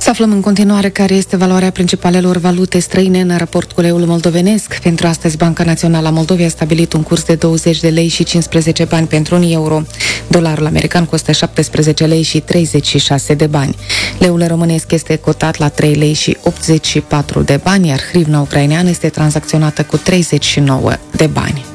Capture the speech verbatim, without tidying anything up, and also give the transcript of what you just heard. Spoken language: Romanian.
Să aflăm în continuare care este valoarea principalelor valute străine în raport cu leul moldovenesc. Pentru astăzi, Banca Națională a Moldovei a stabilit un curs de douăzeci de lei și cincisprezece bani pentru un euro. Dolarul american costă șaptesprezece lei și treizeci și șase de bani. Leul românesc este cotat la trei lei și optzeci și patru de bani, iar hrivna ucraineană este tranzacționată cu treizeci și nouă de bani.